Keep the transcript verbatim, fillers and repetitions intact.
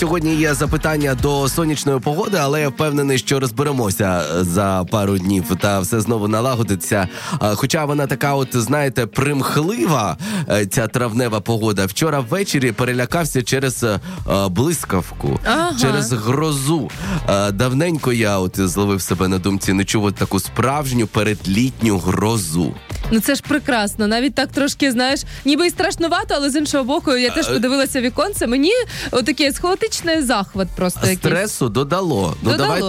сьогодні є запитання до сонячної погоди, але я впевнений, що розберемося за пару днів та все знову налагодиться. Хоча вона така от, знаєте, примхлива, ця травнева погода. Вчора ввечері перелякався через блискавку, ага. через грозу. Давненько я от зловив себе на думці, не чув от таку справжню передлітню грозу. Ну це ж прекрасно. Навіть так трошки, знаєш, ніби і страшнувато, але з іншого боку, я теж подивилася віконце. Мені отакий хаотичний захват просто якийсь. Стресу додало. Ну, додало. давайте